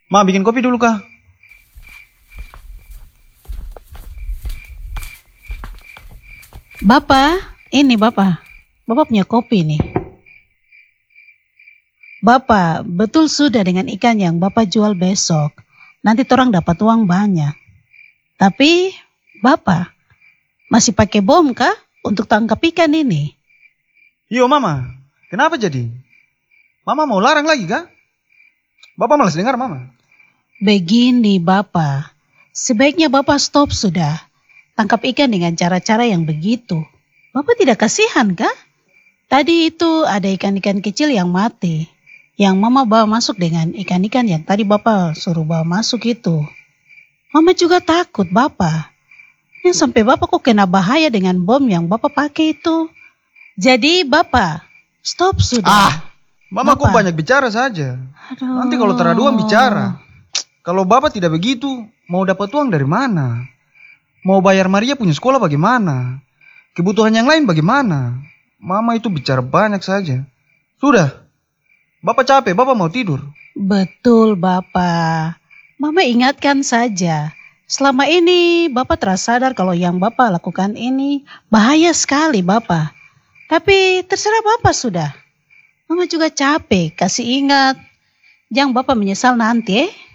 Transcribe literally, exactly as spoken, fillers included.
Ma, bikin kopi dulu kah? Bapak, ini Bapak. Bapak punya kopi nih. Bapak, betul sudah dengan ikan yang Bapak jual besok. Nanti torang dapat uang banyak. Tapi, Bapak, masih pakai bom kah untuk tangkap ikan ini? Yo Mama, kenapa jadi? Mama mau larang lagi kah? Bapak malas dengar Mama. Begini Bapak, sebaiknya Bapak stop sudah. Tangkap ikan dengan cara-cara yang begitu. Bapak tidak kasihan kah? Tadi itu ada ikan-ikan kecil yang mati. Yang Mama bawa masuk dengan ikan-ikan yang tadi Bapak suruh bawa masuk itu. Mama juga takut Bapak. Yang sampai Bapak kok kena bahaya dengan bom yang Bapak pakai itu. Jadi Bapak, stop sudah. Ah, Mama kok Bapak. banyak bicara saja. Aduh. Nanti kalau teraduan bicara. Kalau Bapak tidak begitu, mau dapat uang dari mana? Mau bayar Maria punya sekolah bagaimana? Kebutuhan yang lain bagaimana? Mama itu bicara banyak saja. Sudah. Bapak capek, Bapak mau tidur. Betul Bapak. Mama ingatkan saja. Selama ini Bapak terasa sadar kalau yang Bapak lakukan ini bahaya sekali Bapak. Tapi terserah Bapak sudah. Mama juga capek kasih ingat. Jangan Bapak menyesal nanti eh.